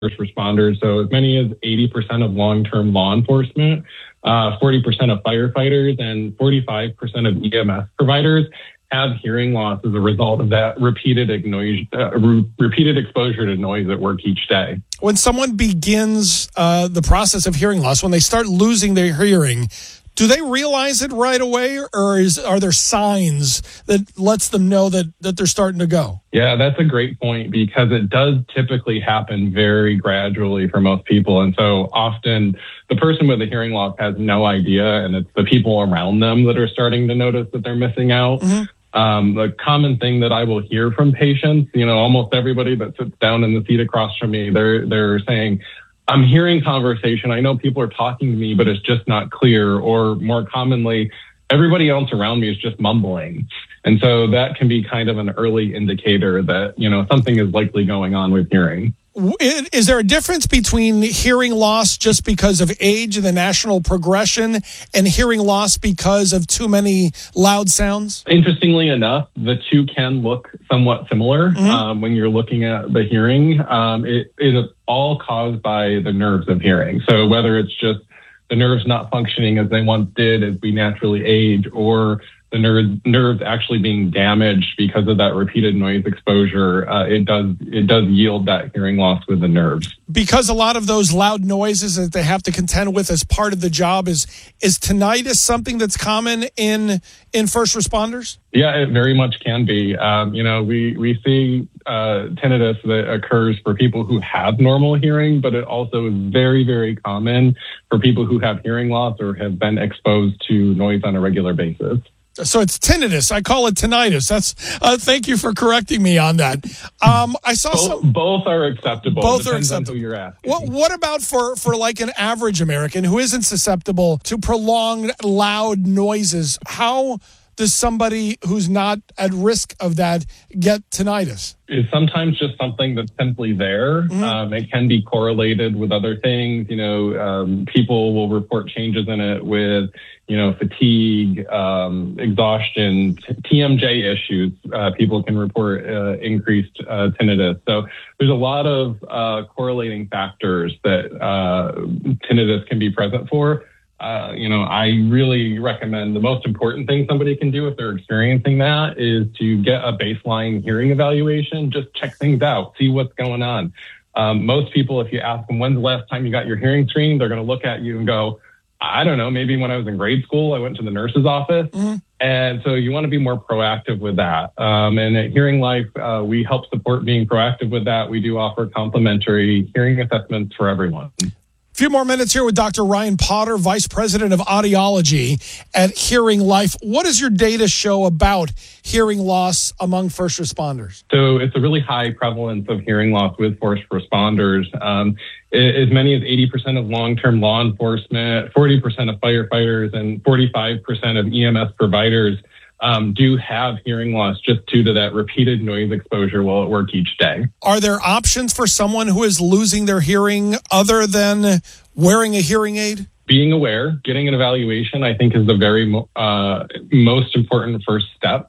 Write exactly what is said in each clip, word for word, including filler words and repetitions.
first responders. So as many as eighty percent of long-term law enforcement, uh, forty percent of firefighters, and forty-five percent of E M S providers have hearing loss as a result of that repeated noise, uh, re- repeated exposure to noise at work each day. When someone begins uh, the process of hearing loss, when they start losing their hearing, do they realize it right away, or is, are there signs that lets them know that, that they're starting to go? Yeah, that's a great point, because it does typically happen very gradually for most people. And so often the person with a hearing loss has no idea, and it's the people around them that are starting to notice that they're missing out. Mm-hmm. Um, the common thing that I will hear from patients, you know, almost everybody that sits down in the seat across from me, they're, they're saying, I'm hearing conversation. I know people are talking to me, but it's just not clear. Or more commonly, everybody else around me is just mumbling. And so that can be kind of an early indicator that, you know, something is likely going on with hearing. Is there a difference between hearing loss just because of age and the national progression and hearing loss because of too many loud sounds? Interestingly enough, the two can look somewhat similar. Mm-hmm. um, when you're looking at the hearing. Um, it is all caused by the nerves of hearing. So whether it's just the nerves not functioning as they once did as we naturally age, or the nerves nerves actually being damaged because of that repeated noise exposure, uh, it does it does yield that hearing loss with the nerves. Because a lot of those loud noises that they have to contend with as part of the job, is is tinnitus something that's common in in first responders? Yeah, it very much can be. Um, you know, we we see uh, tinnitus that occurs for people who have normal hearing, but it also is very, very common for people who have hearing loss or have been exposed to noise on a regular basis. So it's tinnitus. I call it tinnitus. That's. Uh, thank you for correcting me on that. Um, I saw both, some. Both are acceptable. Both Depends are acceptable. On who you're asking. What, what about for, for like an average American who isn't susceptible to prolonged loud noises? How does somebody who's not at risk of that get tinnitus? It's sometimes just something that's simply there. Mm-hmm. Um, it can be correlated with other things. You know, um, people will report changes in it with, you know, fatigue, um, exhaustion, T M J issues. Uh, people can report uh, increased uh, tinnitus. So there's a lot of uh, correlating factors that uh, tinnitus can be present for. Uh, you know, I really recommend the most important thing somebody can do if they're experiencing that is to get a baseline hearing evaluation. Just check things out, see what's going on. Um, most people, if you ask them, when's the last time you got your hearing screened, they're going to look at you and go, I don't know, maybe when I was in grade school, I went to the nurse's office. Mm-hmm. And so you want to be more proactive with that. Um, and at Hearing Life, uh, we help support being proactive with that. We do offer complimentary hearing assessments for everyone. A few more minutes here with Doctor Ryan Potter, Vice President of Audiology at Hearing Life. What does your data show about hearing loss among first responders? So it's a really high prevalence of hearing loss with first responders. Um, as many as eighty percent of long-term law enforcement, forty percent of firefighters, and forty-five percent of E M S providers Um, do have hearing loss just due to that repeated noise exposure while at work each day. Are there options for someone who is losing their hearing other than wearing a hearing aid? Being aware, getting an evaluation, I think is the very uh, most important first step.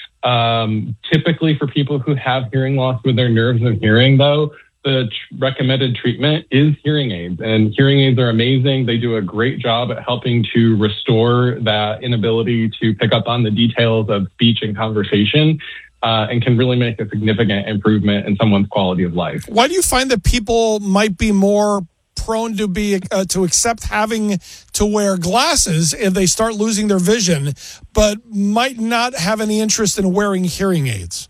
Um, typically for people who have hearing loss with their nerves of hearing, though, the tr- recommended treatment is hearing aids, and hearing aids are amazing. They do a great job at helping to restore that inability to pick up on the details of speech and conversation, uh, and can really make a significant improvement in someone's quality of life. Why do you find that people might be more prone to be uh, to accept having to wear glasses if they start losing their vision, but might not have any interest in wearing hearing aids?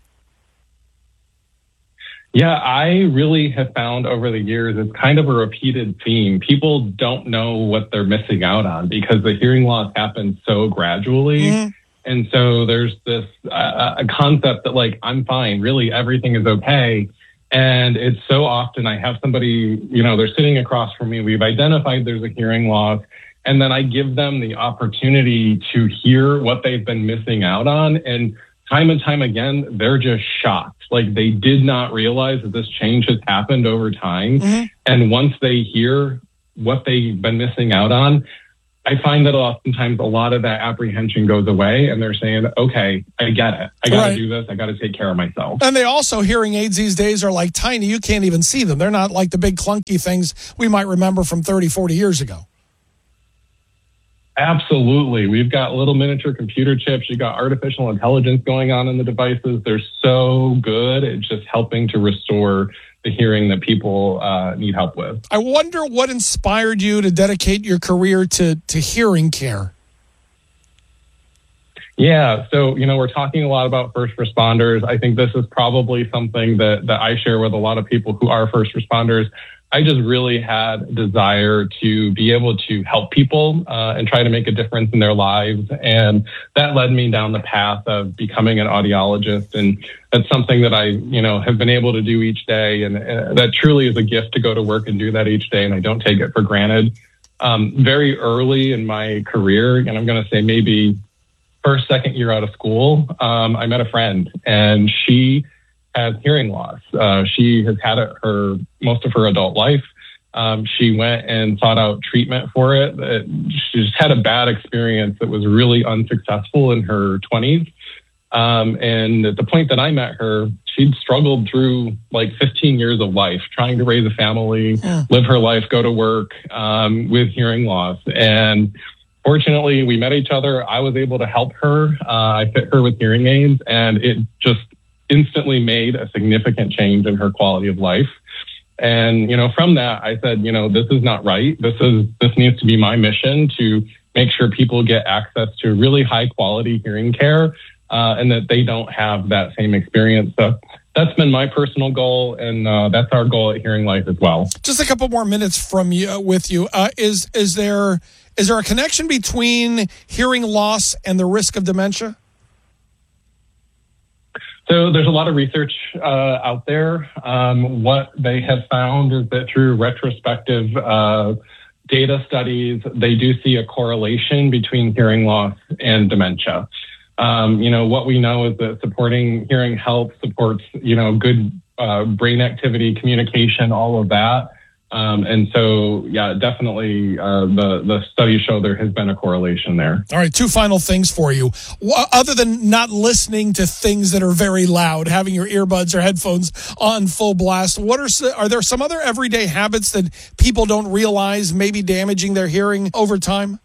Yeah, I really have found over the years it's kind of a repeated theme. People don't know what they're missing out on because the hearing loss happens so gradually. Mm-hmm. And so there's this uh, a concept that, like, I'm fine, really everything is okay. And it's so often I have somebody, you know, they're sitting across from me, we've identified there's a hearing loss, and then I give them the opportunity to hear what they've been missing out on. And time and time again, they're just shocked. Like, they did not realize that this change has happened over time. Mm-hmm. And once they hear what they've been missing out on, I find that oftentimes a lot of that apprehension goes away and they're saying, okay, I get it. I got to Right. do this. I got to take care of myself. And they also, hearing aids these days are like tiny. You can't even see them. They're not like the big clunky things we might remember from thirty, forty years ago. Absolutely. We've got little miniature computer chips. You've got artificial intelligence going on in the devices. They're so good at just helping to restore the hearing that people uh, need help with. I wonder what inspired you to dedicate your career to, to hearing care. Yeah. So, you know, we're talking a lot about first responders. I think this is probably something that, that I share with a lot of people who are first responders. I just really had a desire to be able to help people uh, and try to make a difference in their lives. And that led me down the path of becoming an audiologist. And that's something that I, you know, have been able to do each day. And uh, that truly is a gift to go to work and do that each day. And I don't take it for granted. Um, very early in my career, and I'm going to say maybe first, second year out of school, um, I met a friend and she has hearing loss. Uh, she has had it her most of her adult life. Um, she went and sought out treatment for it. it. She just had a bad experience that was really unsuccessful in her twenties. Um, and at the point that I met her, she'd struggled through like fifteen years of life, trying to raise a family, yeah. live her life, go to work um, with hearing loss. And fortunately, we met each other. I was able to help her. Uh, I fit her with hearing aids, and it just instantly made a significant change in her quality of life. And, you know, from that, I said, you know, this is not right. This is, this needs to be my mission to make sure people get access to really high quality hearing care, uh, and that they don't have that same experience. So that's been my personal goal. And, uh, that's our goal at Hearing Life as well. Just a couple more minutes from you uh, with you. Uh, is, is there, is there a connection between hearing loss and the risk of dementia? So there's a lot of research uh, out there. Um, what they have found is that through retrospective uh, data studies, they do see a correlation between hearing loss and dementia. Um, you know, what we know is that supporting hearing health supports, you know, good uh, brain activity, communication, all of that. Um, and so, yeah, definitely uh, the, the studies show there has been a correlation there. All right, two final things for you. Other than not listening to things that are very loud, having your earbuds or headphones on full blast, what are are there some other everyday habits that people don't realize may be damaging their hearing over time?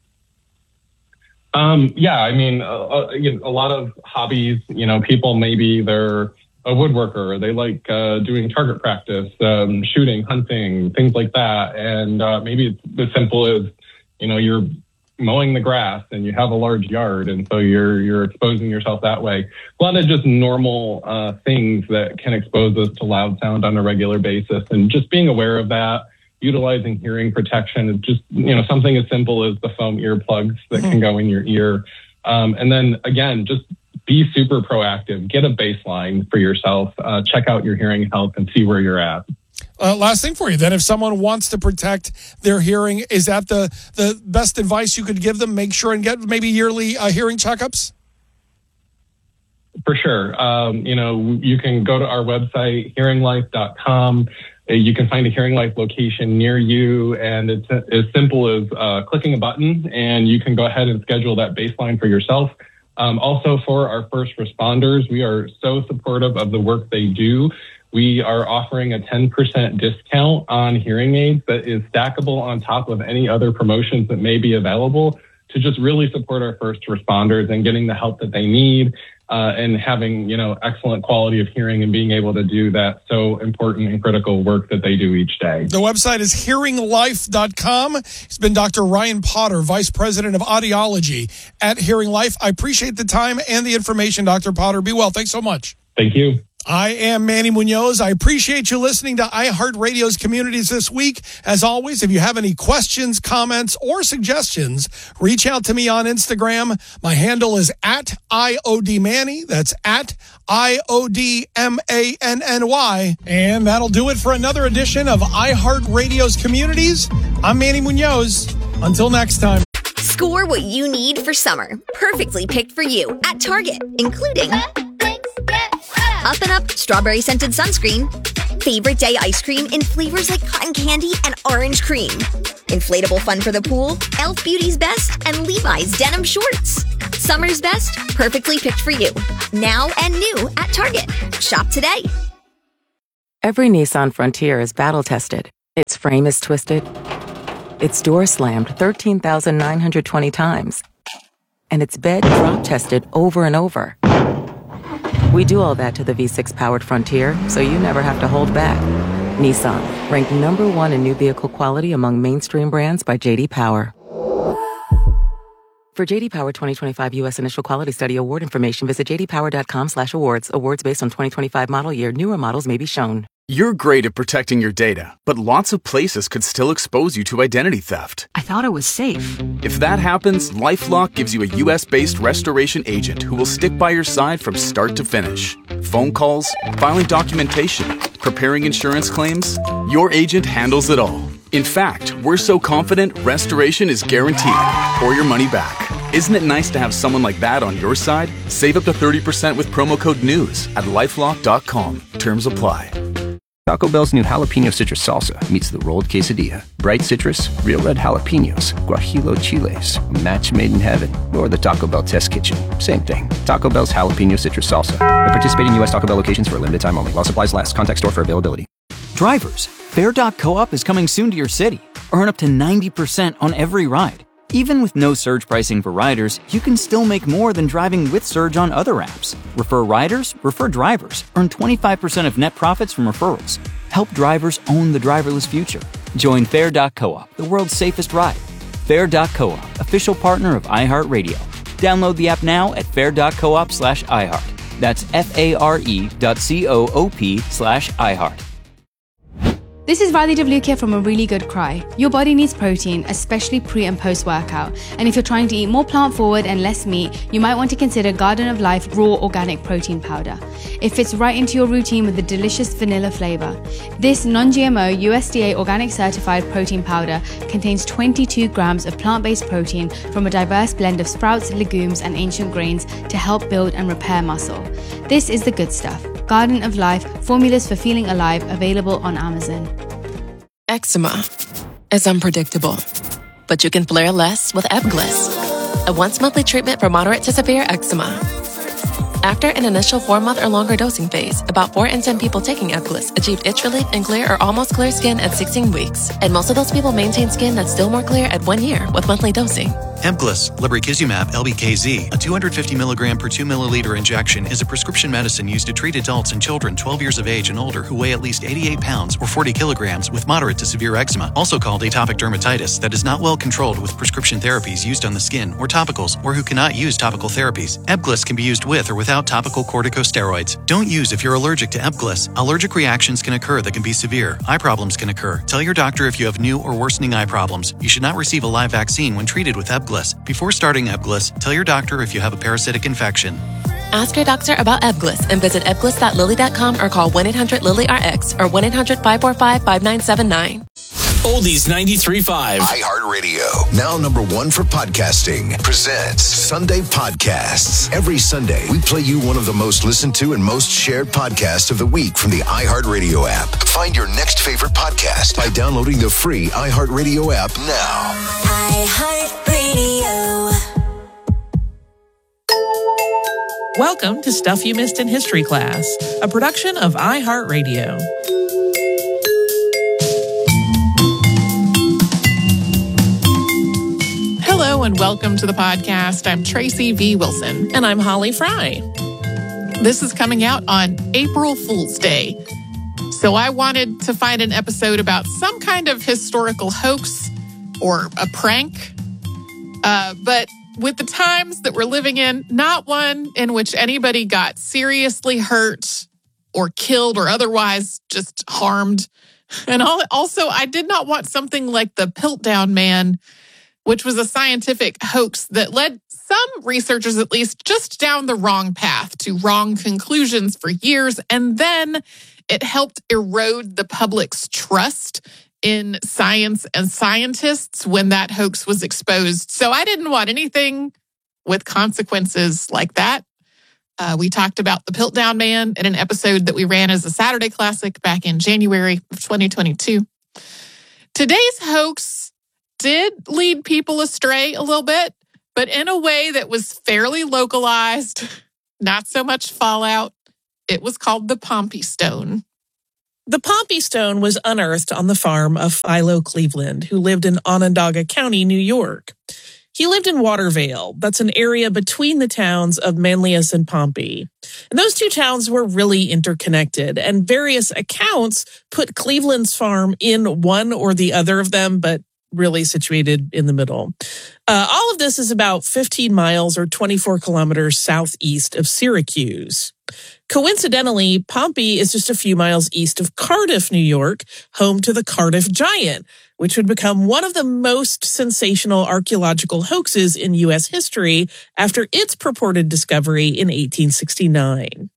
Um, yeah, I mean, uh, you know, a lot of hobbies, you know, people maybe they're a woodworker, they like uh, doing target practice, um, shooting, hunting, things like that. And uh, maybe it's as simple as, you know, you're mowing the grass and you have a large yard, and so you're you're exposing yourself that way. A lot of just normal uh, things that can expose us to loud sound on a regular basis, and just being aware of that. Utilizing hearing protection is just, you know, something as simple as the foam earplugs that mm-hmm. can go in your ear. Um, and then again, just be super proactive, get a baseline for yourself, uh, check out your hearing health and see where you're at. Uh, last thing for you then, if someone wants to protect their hearing, is that the, the best advice you could give them? Make sure and get maybe yearly uh, hearing checkups? For sure. Um, you know, you can go to our website, hearing life dot com. You can find a Hearing Life location near you, and it's as simple as uh, clicking a button, and you can go ahead and schedule that baseline for yourself. Um, also, for our first responders, we are so supportive of the work they do. We are offering a ten percent discount on hearing aids that is stackable on top of any other promotions that may be available to just really support our first responders and getting the help that they need. Uh, and having, you know, excellent quality of hearing and being able to do that so important and critical work that they do each day. The website is hearing life dot com. It's been Doctor Ryan Potter, Vice President of Audiology at Hearing Life. I appreciate the time and the information, Doctor Potter. Be well. Thanks so much. Thank you. I am Manny Munoz. I appreciate you listening to iHeartRadio's Communities this week. As always, if you have any questions, comments, or suggestions, reach out to me on Instagram. My handle is at I O D Manny. That's at I O D M A N N Y. And that'll do it for another edition of iHeartRadio's Communities. I'm Manny Munoz. Until next time. Score what you need for summer. Perfectly picked for you at Target, including Up and Up Strawberry Scented Sunscreen. Favorite Day Ice Cream in flavors like cotton candy and orange cream. Inflatable fun for the pool, e l f Beauty's Best, and Levi's Denim Shorts. Summer's best, perfectly picked for you. Now and new at Target. Shop today. Every Nissan Frontier is battle-tested. Its frame is twisted. Its door slammed thirteen thousand nine hundred twenty times. And its bed drop-tested over and over. We do all that to the V six powered Frontier, so you never have to hold back. Nissan, ranked number one in new vehicle quality among mainstream brands by J D Power. For J D Power twenty twenty-five U S Initial Quality Study Award information, visit j d power dot com slash awards. Awards based on twenty twenty-five model year. Newer models may be shown. You're great at protecting your data, but lots of places could still expose you to identity theft. I thought it was safe. If that happens, LifeLock gives you a U S-based restoration agent who will stick by your side from start to finish. Phone calls, filing documentation, preparing insurance claims, your agent handles it all. In fact, we're so confident restoration is guaranteed, or your money back. Isn't it nice to have someone like that on your side? Save up to thirty percent with promo code NEWS at lifelock dot com. Terms apply. Taco Bell's new jalapeno citrus salsa meets the rolled quesadilla. Bright citrus, real red jalapenos, guajillo chiles, a match made in heaven, or the Taco Bell test kitchen. Same thing. Taco Bell's jalapeno citrus salsa. At participating U S Taco Bell locations for a limited time only. While supplies last. Contact store for availability. Drivers, Fair dot coop is coming soon to your city. Earn up to ninety percent on every ride. Even with no surge pricing for riders, you can still make more than driving with Surge on other apps. Refer riders, refer drivers. Earn twenty-five percent of net profits from referrals. Help drivers own the driverless future. Join Fair dot coop, the world's safest ride. Fair dot coop, official partner of iHeartRadio. Download the app now at fair dot coop slash iHeart. That's F-A-R-E dot C-O-O-P slash iHeart. This is Riley Devlukia from A Really Good Cry. Your body needs protein, especially pre and post workout. And if you're trying to eat more plant forward and less meat, you might want to consider Garden of Life Raw Organic Protein Powder. It fits right into your routine with a delicious vanilla flavor. This non-G M O U S D A organic certified protein powder contains twenty-two grams of plant-based protein from a diverse blend of sprouts, legumes, and ancient grains to help build and repair muscle. This is the good stuff. Garden of Life, formulas for feeling alive, available on Amazon. Eczema is unpredictable, but you can flare less with Ebglyss, a once-monthly treatment for moderate to severe eczema. After an initial four-month or longer dosing phase, about four in ten people taking Ebglyss achieved itch relief and clear or almost clear skin at sixteen weeks, and most of those people maintain skin that's still more clear at one year with monthly dosing. Ebglyss, lebrikizumab L B K Z, a two hundred fifty milligram per two milliliter injection, is a prescription medicine used to treat adults and children twelve years of age and older who weigh at least eighty-eight pounds or forty kilograms with moderate to severe eczema, also called atopic dermatitis, that is not well controlled with prescription therapies used on the skin or topicals, or who cannot use topical therapies. Ebglyss can be used with or without topical corticosteroids. Don't use if you're allergic to Ebglyss. Allergic reactions can occur that can be severe. Eye problems can occur. Tell your doctor if you have new or worsening eye problems. You should not receive a live vaccine when treated with Ebglyss. Before starting Ebglyss, tell your doctor if you have a parasitic infection. Ask your doctor about Ebglyss and visit ebglyss dot lilly dot com or call one eight hundred lilly R X or one eight hundred five four five five nine seven nine. Oldies ninety-three point five. iHeartRadio, now number one for podcasting, presents Sunday Podcasts. Every Sunday, we play you one of the most listened to and most shared podcasts of the week from the iHeartRadio app. Find your next favorite podcast by downloading the free iHeartRadio app now. iHeartRadio. Welcome to Stuff You Missed in History Class, a production of iHeartRadio. Hello and welcome to the podcast. I'm Tracy V. Wilson. And I'm Holly Fry. This is coming out on April Fool's Day. So I wanted to find an episode about some kind of historical hoax or a prank. Uh, but with the times that we're living in, not one in which anybody got seriously hurt or killed or otherwise just harmed. And also, I did not want something like the Piltdown Man, which was a scientific hoax that led some researchers, at least, just down the wrong path to wrong conclusions for years. And then it helped erode the public's trust in science and scientists when that hoax was exposed. So I didn't want anything with consequences like that. Uh, we talked about the Piltdown Man in an episode that we ran as a Saturday Classic back in January of twenty twenty-two. Today's hoax did lead people astray a little bit, but in a way that was fairly localized, not so much fallout. It was called the Pompey Stone. The Pompey Stone was unearthed on the farm of Philo Cleveland, who lived in Onondaga County, New York. He lived in Watervale. That's an area between the towns of Manlius and Pompey. And those two towns were really interconnected, and various accounts put Cleveland's farm in one or the other of them, but really situated in the middle. Uh, all of this is about fifteen miles or twenty-four kilometers southeast of Syracuse. Coincidentally, Pompey is just a few miles east of Cardiff, New York, home to the Cardiff Giant, which would become one of the most sensational archaeological hoaxes in U S history after its purported discovery in eighteen sixty-nine.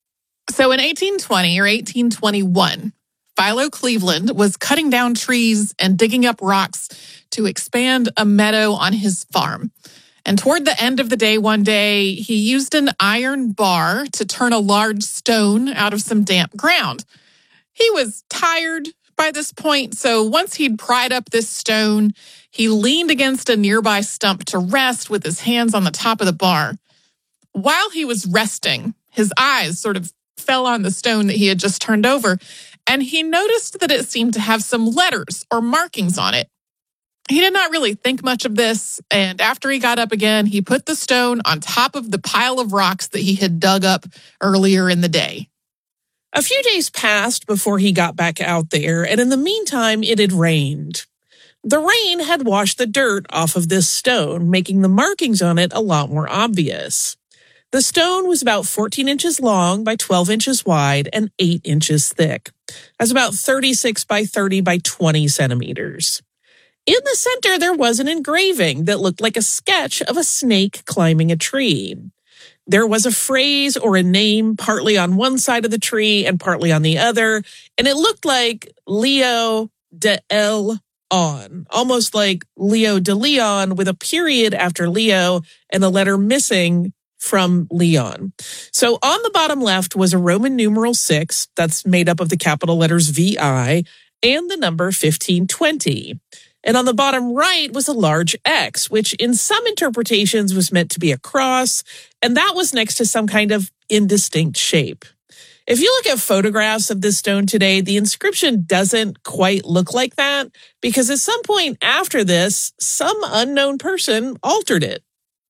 So in eighteen twenty or eighteen twenty-one, Philo Cleveland was cutting down trees and digging up rocks to expand a meadow on his farm. And toward the end of the day one day, he used an iron bar to turn a large stone out of some damp ground. He was tired by this point, so once he'd pried up this stone, he leaned against a nearby stump to rest with his hands on the top of the bar. While he was resting, his eyes sort of fell on the stone that he had just turned over, and he noticed that it seemed to have some letters or markings on it. He did not really think much of this, and after he got up again, he put the stone on top of the pile of rocks that he had dug up earlier in the day. A few days passed before he got back out there, and in the meantime, it had rained. The rain had washed the dirt off of this stone, making the markings on it a lot more obvious. The stone was about fourteen inches long by twelve inches wide and eight inches thick. That's about thirty-six by thirty by twenty centimeters. In the center, there was an engraving that looked like a sketch of a snake climbing a tree. There was a phrase or a name partly on one side of the tree and partly on the other, and it looked like Leo de El On, almost like Leo de Leon with a period after Leo and a letter missing from Leon. So on the bottom left was a Roman numeral six, that's made up of the capital letters V I, and the number fifteen twenty. And on the bottom right was a large X, which in some interpretations was meant to be a cross, and that was next to some kind of indistinct shape. If you look at photographs of this stone today, the inscription doesn't quite look like that, because at some point after this, some unknown person altered it.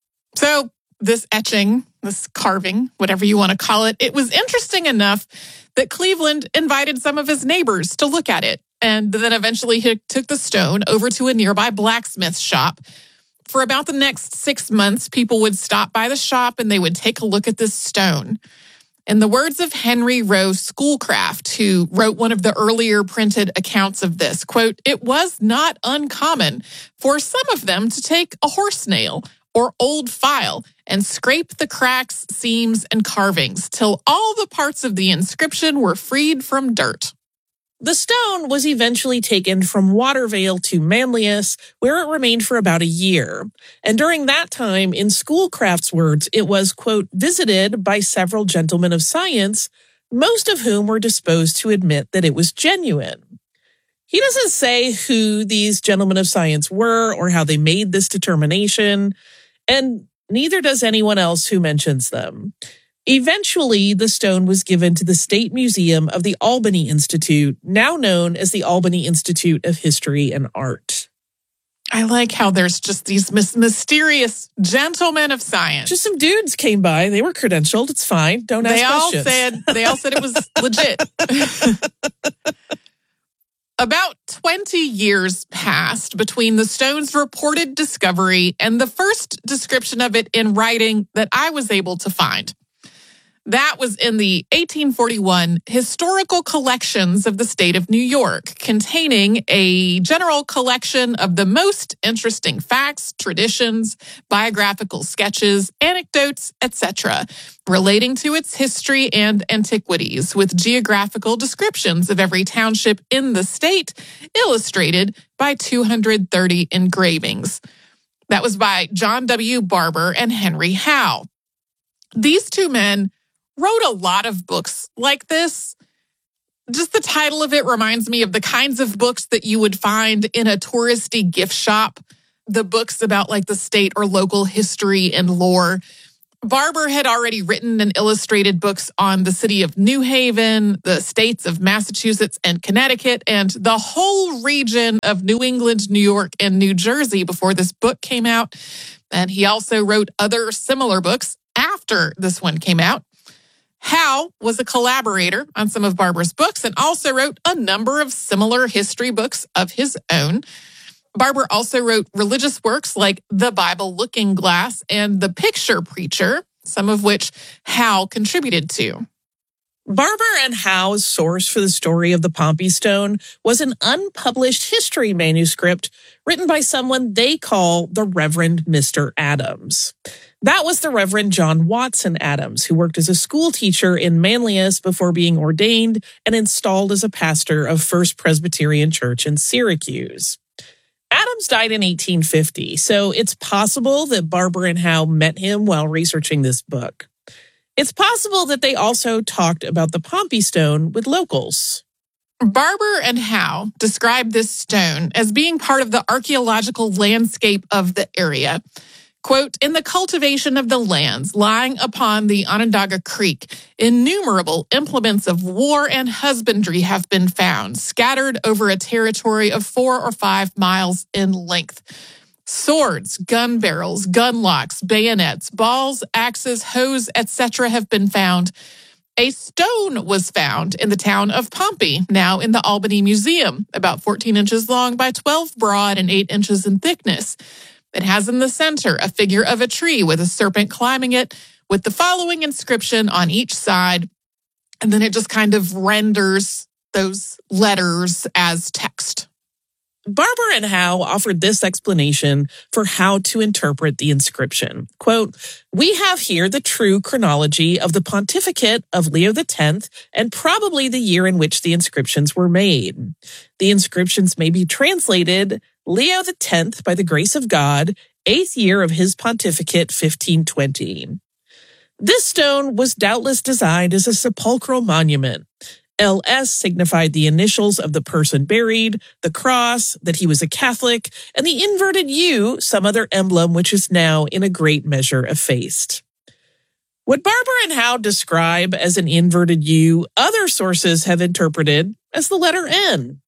So this etching, this carving, whatever you want to call it, it was interesting enough that Cleveland invited some of his neighbors to look at it. And then eventually he took the stone over to a nearby blacksmith shop. For about the next six months, people would stop by the shop and they would take a look at this stone. In the words of Henry Rowe Schoolcraft, who wrote one of the earlier printed accounts of this, quote, "It was not uncommon for some of them to take a horse nail or old file and scrape the cracks, seams, and carvings till all the parts of the inscription were freed from dirt." The stone was eventually taken from Watervale to Manlius, where it remained for about a year. And during that time, in Schoolcraft's words, it was, quote, visited by several gentlemen of science, most of whom were disposed to admit that it was genuine. He doesn't say who these gentlemen of science were or how they made this determination, and neither does anyone else who mentions them. Eventually, the stone was given to the State Museum of the Albany Institute, now known as the Albany Institute of History and Art. I like how there's just these mis- mysterious gentlemen of science. Just some dudes came by. They were credentialed. It's fine. Don't ask they all questions. Said, they all said it was legit. About twenty years passed between the stone's reported discovery and the first description of it in writing that I was able to find. That was in the eighteen forty-one Historical Collections of the State of New York, containing a general collection of the most interesting facts, traditions, biographical sketches, anecdotes, et cetera, relating to its history and antiquities, with geographical descriptions of every township in the state, illustrated by two hundred thirty engravings. That was by John W. Barber and Henry Howe. These two men wrote a lot of books like this. Just the title of it reminds me of the kinds of books that you would find in a touristy gift shop, the books about like the state or local history and lore. Barbour had already written and illustrated books on the city of New Haven, the states of Massachusetts and Connecticut, and the whole region of New England, New York, and New Jersey before this book came out. And he also wrote other similar books after this one came out. Howe was a collaborator on some of Barbour's books and also wrote a number of similar history books of his own. Barbour also wrote religious works like The Bible Looking Glass and The Picture Preacher, some of which Howe contributed to. Barbour and Howe's source for the story of the Pompey Stone was an unpublished history manuscript written by someone they call the Reverend Mister Adams. That was the Reverend John Watson Adams, who worked as a school teacher in Manlius before being ordained and installed as a pastor of First Presbyterian Church in Syracuse. Adams died in eighteen fifty, so it's possible that Barbour and Howe met him while researching this book. It's possible that they also talked about the Pompey Stone with locals. Barbour and Howe described this stone as being part of the archaeological landscape of the area. Quote, in the cultivation of the lands lying upon the Onondaga Creek, innumerable implements of war and husbandry have been found, scattered over a territory of four or five miles in length. Swords, gun barrels, gun locks, bayonets, balls, axes, hoes, et cetera have been found. A stone was found in the town of Pompey, now in the Albany Museum, about fourteen inches long by twelve broad and eight inches in thickness. It has in the center a figure of a tree with a serpent climbing it with the following inscription on each side. And then it just kind of renders those letters as text. Barbour and Howe offered this explanation for how to interpret the inscription. Quote, we have here the true chronology of the pontificate of Leo the Tenth and probably the year in which the inscriptions were made. The inscriptions may be translated Leo the Tenth, by the grace of God, eighth year of his pontificate, fifteen twenty. This stone was doubtless designed as a sepulchral monument. L S signified the initials of the person buried, the cross, that he was a Catholic, and the inverted U, some other emblem which is now in a great measure effaced. What Barbour and Howe describe as an inverted U, other sources have interpreted as the letter N.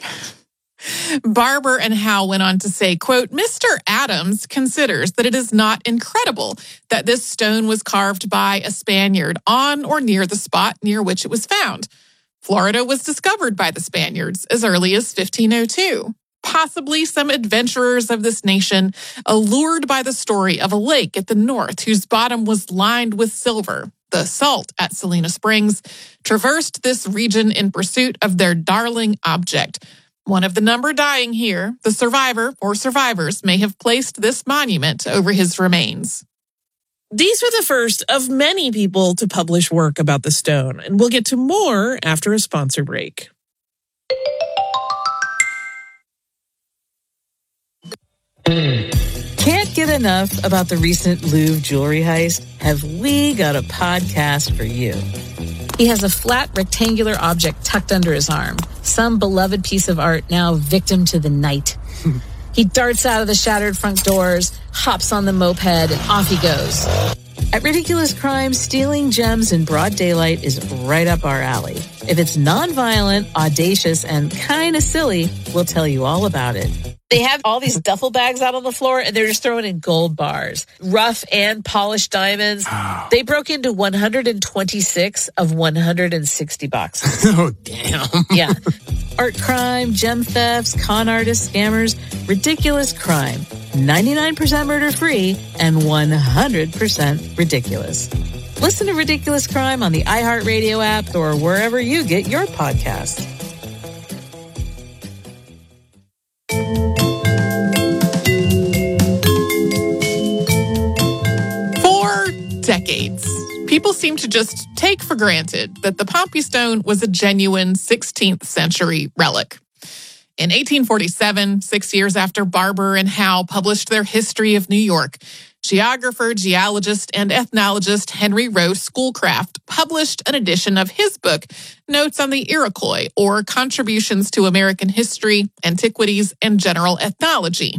Barbour and Howe went on to say, quote, Mister Adams considers that it is not incredible that this stone was carved by a Spaniard on or near the spot near which it was found. Florida was discovered by the Spaniards as early as fifteen oh two. Possibly some adventurers of this nation, allured by the story of a lake at the north whose bottom was lined with silver, the salt at Salina Springs, traversed this region in pursuit of their darling object. One of the number dying here, the survivor or survivors, may have placed this monument over his remains. These were the first of many people to publish work about the stone, and we'll get to more after a sponsor break. Can't get enough about the recent Louvre jewelry heist? Have we got a podcast for you? He has a flat rectangular object tucked under his arm, some beloved piece of art now victim to the night. He darts out of the shattered front doors, hops on the moped, and off he goes. At Ridiculous Crime, stealing gems in broad daylight is right up our alley. If it's nonviolent, audacious, and kind of silly, we'll tell you all about it. They have all these duffel bags out on the floor, and they're just throwing in gold bars, rough and polished diamonds. They broke into one hundred twenty-six of one hundred sixty boxes. Oh, damn. Yeah. Art crime, gem thefts, con artists, scammers, ridiculous crime. ninety-nine percent murder-free and one hundred percent ridiculous. Listen to Ridiculous Crime on the iHeartRadio app or wherever you get your podcasts. For decades, people seem to just take for granted that the Pompey Stone was a genuine sixteenth century relic. In eighteen forty-seven, six years after Barber and Howe published their History of New York, geographer, geologist, and ethnologist Henry Rowe Schoolcraft published an edition of his book, Notes on the Iroquois, or Contributions to American History, Antiquities, and General Ethnology.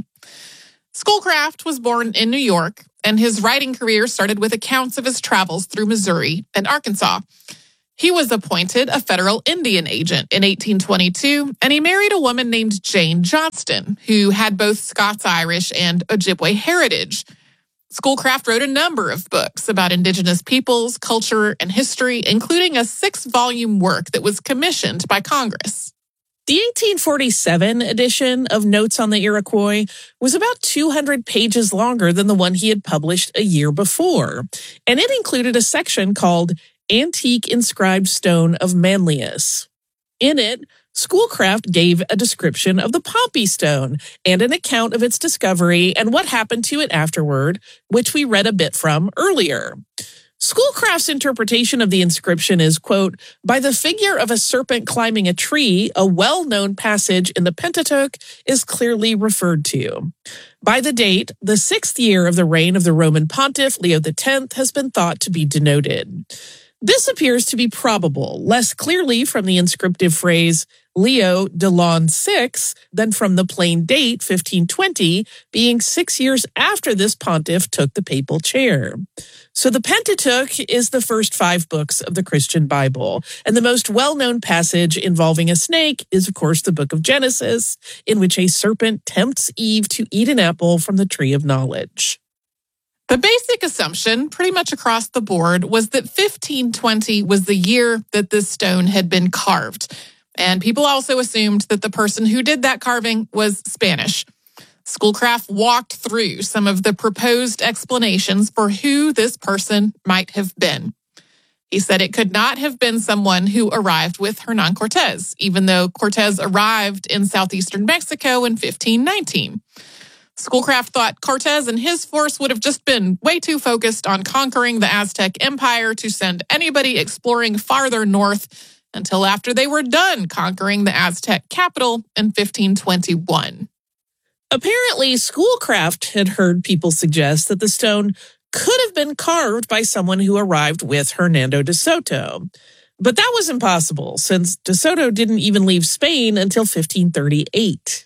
Schoolcraft was born in New York, and his writing career started with accounts of his travels through Missouri and Arkansas. He was appointed a federal Indian agent in eighteen twenty-two, and he married a woman named Jane Johnston, who had both Scots-Irish and Ojibwe heritage. Schoolcraft wrote a number of books about indigenous peoples, culture, and history, including a six-volume work that was commissioned by Congress. The eighteen forty-seven edition of Notes on the Iroquois was about two hundred pages longer than the one he had published a year before, and it included a section called Antique Inscribed Stone of Manlius. In it, Schoolcraft gave a description of the Pompey Stone and an account of its discovery and what happened to it afterward, which we read a bit from earlier. Schoolcraft's interpretation of the inscription is, quote, by the figure of a serpent climbing a tree, a well-known passage in the Pentateuch is clearly referred to. By the date, the sixth year of the reign of the Roman pontiff, Leo the tenth, has been thought to be denoted. This appears to be probable, less clearly from the inscriptive phrase Leo de l'an six than from the plain date, fifteen twenty, being six years after this pontiff took the papal chair. So the Pentateuch is the first five books of the Christian Bible, and the most well-known passage involving a snake is, of course, the book of Genesis, in which a serpent tempts Eve to eat an apple from the tree of knowledge. The basic assumption, pretty much across the board, was that fifteen twenty was the year that this stone had been carved. And people also assumed that the person who did that carving was Spanish. Schoolcraft walked through some of the proposed explanations for who this person might have been. He said it could not have been someone who arrived with Hernán Cortés, even though Cortés arrived in southeastern Mexico in fifteen nineteen. Schoolcraft thought Cortés and his force would have just been way too focused on conquering the Aztec Empire to send anybody exploring farther north until after they were done conquering the Aztec capital in fifteen twenty-one. Apparently, Schoolcraft had heard people suggest that the stone could have been carved by someone who arrived with Hernando de Soto. But that was impossible, since de Soto didn't even leave Spain until fifteen thirty-eight.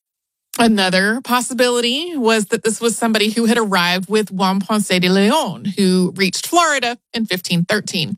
Another possibility was that this was somebody who had arrived with Juan Ponce de Leon, who reached Florida in fifteen thirteen.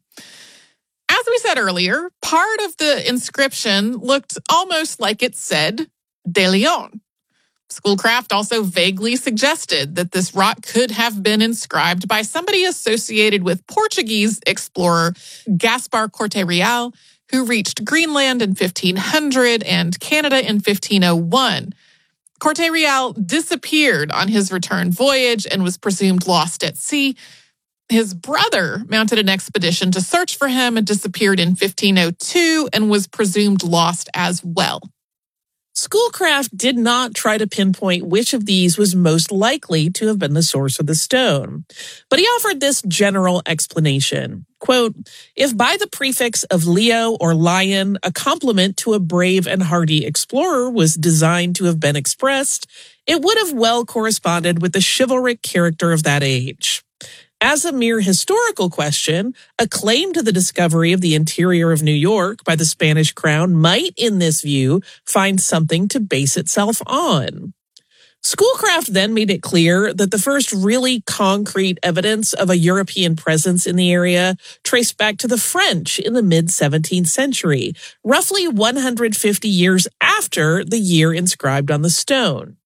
As we said earlier, part of the inscription looked almost like it said De Leon. Schoolcraft also vaguely suggested that this rock could have been inscribed by somebody associated with Portuguese explorer Gaspar Corte Real, who reached Greenland in fifteen hundred and Canada in fifteen oh one. Corte Real disappeared on his return voyage and was presumed lost at sea. His brother mounted an expedition to search for him and disappeared in fifteen oh two and was presumed lost as well. Schoolcraft did not try to pinpoint which of these was most likely to have been the source of the stone, but he offered this general explanation. Quote, if by the prefix of Leo or lion, a compliment to a brave and hardy explorer was designed to have been expressed, it would have well corresponded with the chivalric character of that age. As a mere historical question, a claim to the discovery of the interior of New York by the Spanish crown might, in this view, find something to base itself on. Schoolcraft then made it clear that the first really concrete evidence of a European presence in the area traced back to the French in the mid-seventeenth century, roughly one hundred fifty years after the year inscribed on the stone.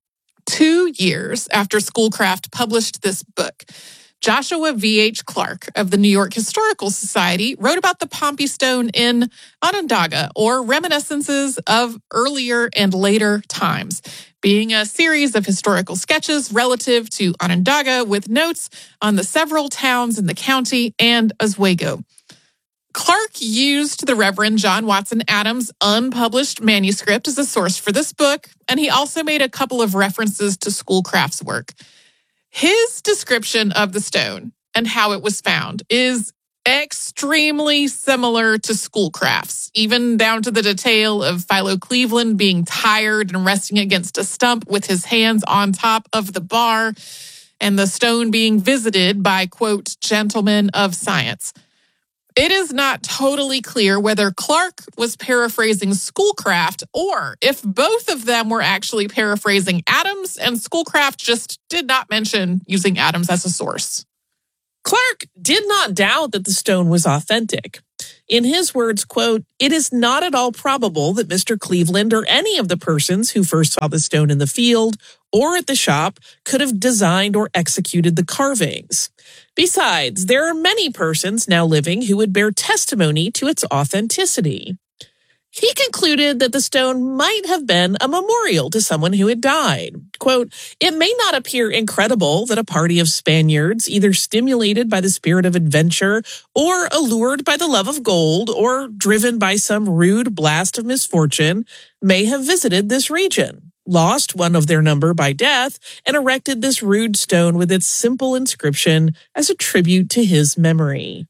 Two years after Schoolcraft published this book, Joshua V H Clark of the New York Historical Society wrote about the Pompey Stone in Onondaga, or Reminiscences of Earlier and Later Times, being a series of historical sketches relative to Onondaga with notes on the several towns in the county and Oswego. Clark used the Reverend John Watson Adams' unpublished manuscript as a source for this book, and he also made a couple of references to Schoolcraft's work. His description of the stone and how it was found is Extremely similar to Schoolcraft's, even down to the detail of Philo Cleveland being tired and resting against a stump with his hands on top of the bar, and the stone being visited by, quote, gentlemen of science. It is not totally clear whether Clark was paraphrasing Schoolcraft or if both of them were actually paraphrasing Adams and Schoolcraft just did not mention using Adams as a source. Clark did not doubt that the stone was authentic. In his words, quote, "It is not at all probable that Mister Cleveland or any of the persons who first saw the stone in the field or at the shop could have designed or executed the carvings. Besides, there are many persons now living who would bear testimony to its authenticity." He concluded that the stone might have been a memorial to someone who had died. Quote, "It may not appear incredible that a party of Spaniards, either stimulated by the spirit of adventure or allured by the love of gold or driven by some rude blast of misfortune, may have visited this region, lost one of their number by death, and erected this rude stone with its simple inscription as a tribute to his memory."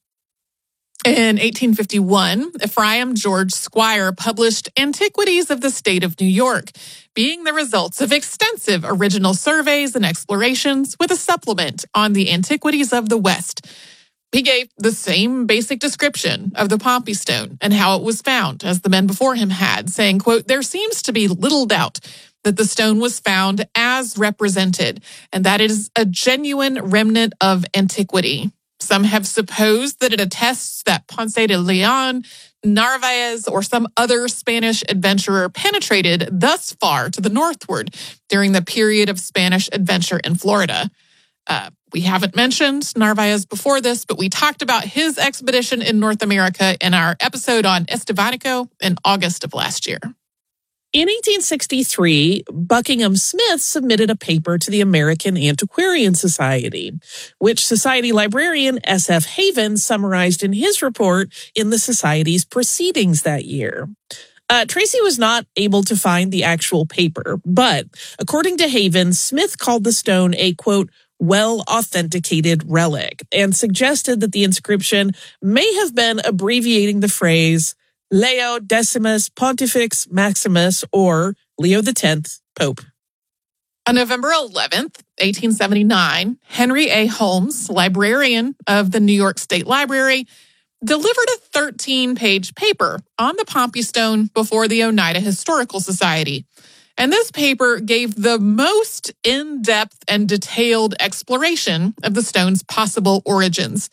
In eighteen fifty-one, Ephraim George Squire published Antiquities of the State of New York, being the results of extensive original surveys and explorations with a supplement on the antiquities of the West. He gave the same basic description of the Pompey Stone and how it was found as the men before him had, saying, quote, "There seems to be little doubt that the stone was found as represented, and that it is a genuine remnant of antiquity. Some have supposed that it attests that Ponce de Leon, Narvaez, or some other Spanish adventurer penetrated thus far to the northward during the period of Spanish adventure in Florida." Uh, we haven't mentioned Narvaez before this, but we talked about his expedition in North America in our episode on Estevanico in August of last year. In eighteen sixty-three, Buckingham Smith submitted a paper to the American Antiquarian Society, which Society librarian S F Haven summarized in his report in the Society's proceedings that year. Uh, Tracy was not able to find the actual paper, but according to Haven, Smith called the stone a, quote, well-authenticated relic and suggested that the inscription may have been abbreviating the phrase Leo Decimus Pontifex Maximus, or Leo the tenth, Pope. On November eleventh, eighteen seventy-nine, Henry A. Holmes, librarian of the New York State Library, delivered a thirteen-page paper on the Pompey Stone before the Oneida Historical Society. And this paper gave the most in-depth and detailed exploration of the stone's possible origins.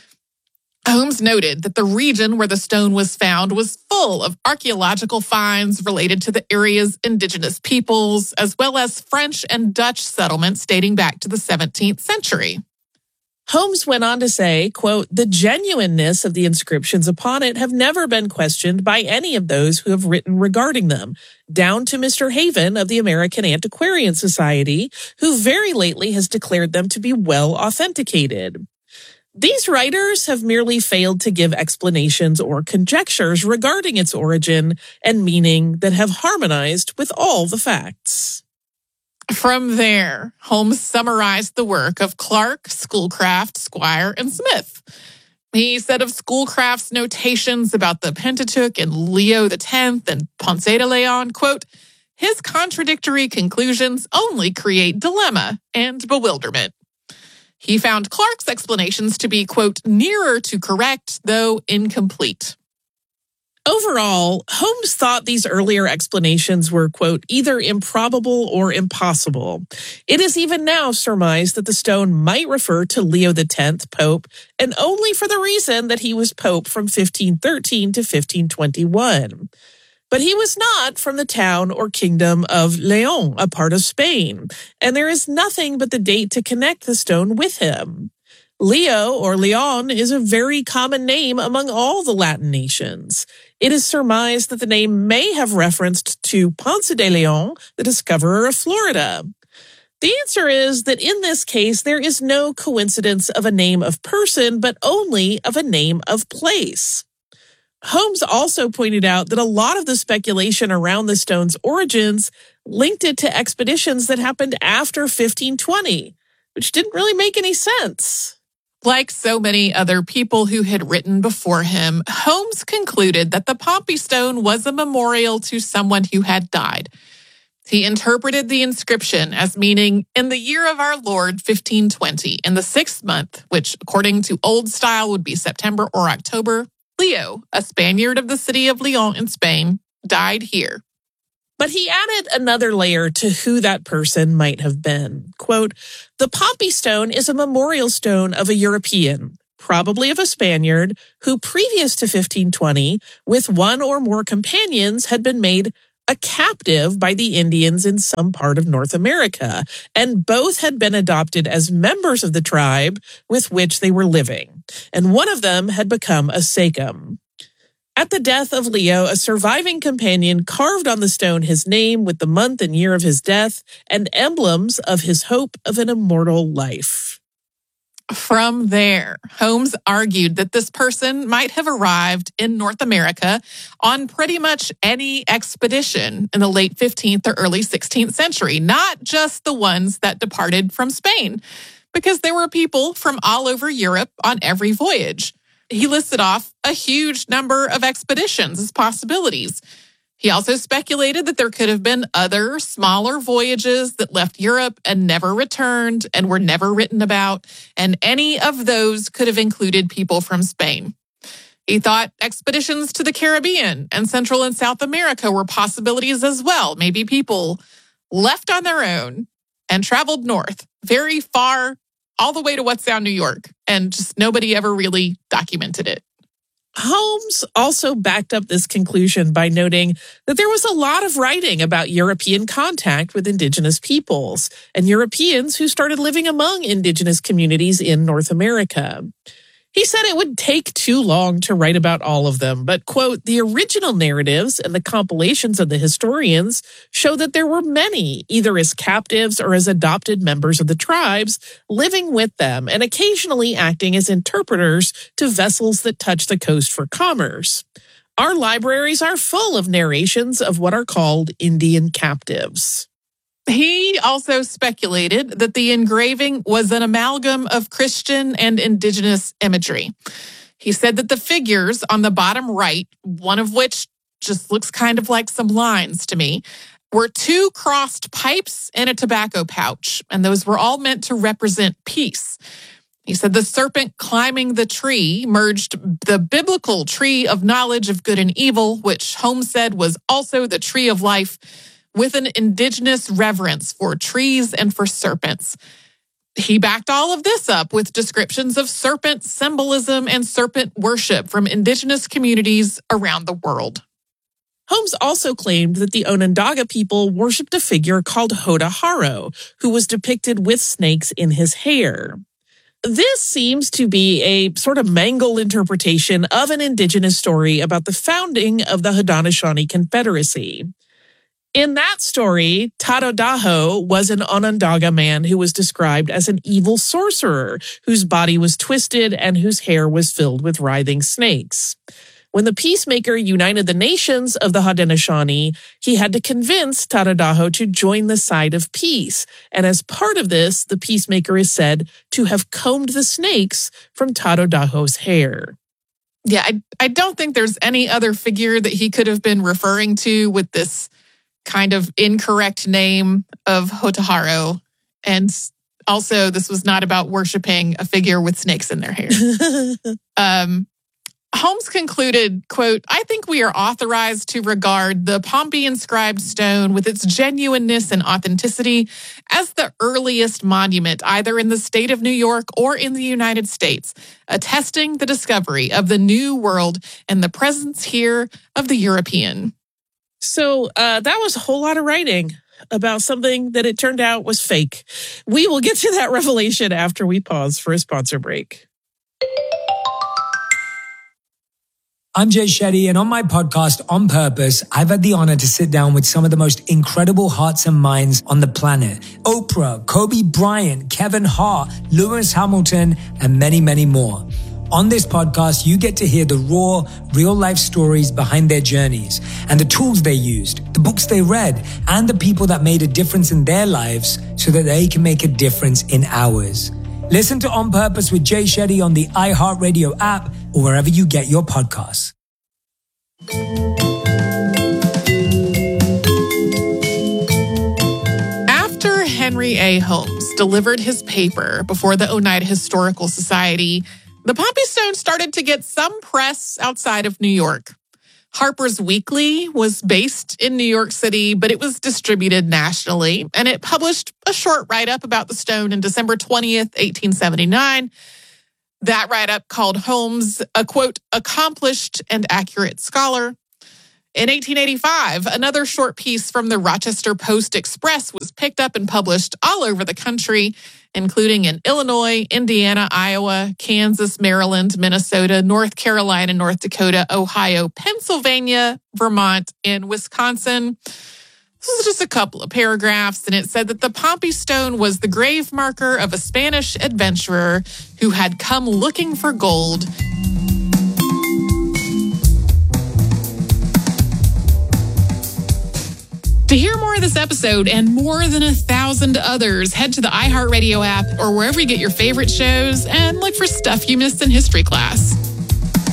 Holmes noted that the region where the stone was found was full of archaeological finds related to the area's indigenous peoples, as well as French and Dutch settlements dating back to the seventeenth century. Holmes went on to say, quote, "The genuineness of the inscriptions upon it have never been questioned by any of those who have written regarding them, down to Mister Haven of the American Antiquarian Society, who very lately has declared them to be well authenticated. These writers have merely failed to give explanations or conjectures regarding its origin and meaning that have harmonized with all the facts." From there, Holmes summarized the work of Clark, Schoolcraft, Squire, and Smith. He said of Schoolcraft's notations about the Pentateuch and Leo the tenth and Ponce de Leon, quote, "His contradictory conclusions only create dilemma and bewilderment." He found Clark's explanations to be, quote, "nearer to correct, though incomplete." Overall, Holmes thought these earlier explanations were, quote, either improbable or impossible. It is even now surmised that the stone might refer to Leo the tenth, Pope, and only for the reason that he was Pope from fifteen thirteen to fifteen twenty-one. But he was not from the town or kingdom of León, a part of Spain, and there is nothing but the date to connect the stone with him. Leo, or Leon, is a very common name among all the Latin nations. It is surmised that the name may have referenced to Ponce de Leon, the discoverer of Florida. The answer is that in this case, there is no coincidence of a name of person, but only of a name of place. Holmes also pointed out that a lot of the speculation around the stone's origins linked it to expeditions that happened after fifteen twenty, which didn't really make any sense. Like so many other people who had written before him, Holmes concluded that the Pompey Stone was a memorial to someone who had died. He interpreted the inscription as meaning, in the year of our Lord, fifteen twenty, in the sixth month, which according to old style would be September or October, Leo, a Spaniard of the city of Lyon in Spain, died here. But he added another layer to who that person might have been. Quote, the Pompey Stone is a memorial stone of a European, probably of a Spaniard, who previous to fifteen twenty, with one or more companions, had been made a captive by the Indians in some part of North America, and both had been adopted as members of the tribe with which they were living, and one of them had become a sachem. At the death of Leo, a surviving companion carved on the stone his name with the month and year of his death and emblems of his hope of an immortal life. From there, Holmes argued that this person might have arrived in North America on pretty much any expedition in the late fifteenth or early sixteenth century, not just the ones that departed from Spain, because there were people from all over Europe on every voyage. He listed off a huge number of expeditions as possibilities. He also speculated that there could have been other smaller voyages that left Europe and never returned and were never written about, and any of those could have included people from Spain. He thought expeditions to the Caribbean and Central and South America were possibilities as well. Maybe people left on their own and traveled north, very far, all the way to What Sound, New York, and just nobody ever really documented it. Holmes also backed up this conclusion by noting that there was a lot of writing about European contact with indigenous peoples and Europeans who started living among indigenous communities in North America. He said it would take too long to write about all of them, but, quote, the original narratives and the compilations of the historians show that there were many, either as captives or as adopted members of the tribes, living with them and occasionally acting as interpreters to vessels that touch the coast for commerce. Our libraries are full of narrations of what are called Indian captives. He also speculated that the engraving was an amalgam of Christian and indigenous imagery. He said that the figures on the bottom right, one of which just looks kind of like some lines to me, were two crossed pipes and a tobacco pouch, and those were all meant to represent peace. He said the serpent climbing the tree merged the biblical tree of knowledge of good and evil, which Holmes said was also the tree of life, with an indigenous reverence for trees and for serpents. He backed all of this up with descriptions of serpent symbolism and serpent worship from indigenous communities around the world. Holmes also claimed that the Onondaga people worshipped a figure called Hotaharo, who was depicted with snakes in his hair. This seems to be a sort of mangled interpretation of an indigenous story about the founding of the Haudenosaunee Confederacy. In that story, Tadodaho was an Onondaga man who was described as an evil sorcerer whose body was twisted and whose hair was filled with writhing snakes. When the peacemaker united the nations of the Haudenosaunee, he had to convince Tadodaho to join the side of peace. And as part of this, the peacemaker is said to have combed the snakes from Tadodaho's hair. Yeah, I, I don't think there's any other figure that he could have been referring to with this kind of incorrect name of Hotaharo. And also, this was not about worshiping a figure with snakes in their hair. um, Holmes concluded, quote, I think we are authorized to regard the Pompey inscribed stone with its genuineness and authenticity as the earliest monument either in the state of New York or in the United States, attesting the discovery of the New World and the presence here of the European. So uh, that was a whole lot of writing about something that it turned out was fake. We will get to that revelation after we pause for a sponsor break. I'm Jay Shetty, and on my podcast, On Purpose, I've had the honor to sit down with some of the most incredible hearts and minds on the planet. Oprah, Kobe Bryant, Kevin Hart, Lewis Hamilton, and many, many more. On this podcast, you get to hear the raw, real-life stories behind their journeys and the tools they used, the books they read, and the people that made a difference in their lives so that they can make a difference in ours. Listen to On Purpose with Jay Shetty on the iHeartRadio app or wherever you get your podcasts. After Henry A. Holmes delivered his paper before the Oneida Historical Society, the Pompey Stone started to get some press outside of New York. Harper's Weekly was based in New York City, but it was distributed nationally, and it published a short write-up about the stone in December twentieth, eighteen seventy-nine. That write-up called Holmes a, quote, accomplished and accurate scholar. In eighteen eighty-five, another short piece from the Rochester Post-Express was picked up and published all over the country, including in Illinois, Indiana, Iowa, Kansas, Maryland, Minnesota, North Carolina, North Dakota, Ohio, Pennsylvania, Vermont, and Wisconsin. This is just a couple of paragraphs, and it said that the Pompey Stone was the grave marker of a Spanish adventurer who had come looking for gold. To hear more of this episode and more than a thousand others, head to the iHeartRadio app or wherever you get your favorite shows and look for stuff you missed in history class.